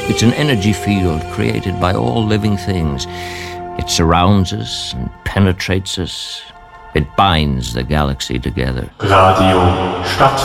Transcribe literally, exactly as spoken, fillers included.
It's an energy field created by all living things. It surrounds us and penetrates us. It binds the galaxy together. Radio Stadt.